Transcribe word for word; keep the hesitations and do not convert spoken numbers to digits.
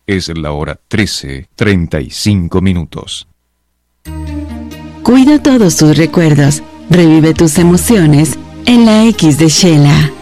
Es la hora trece, treinta y cinco minutos. Cuida todos tus recuerdos. Revive tus emociones en la X de Shela.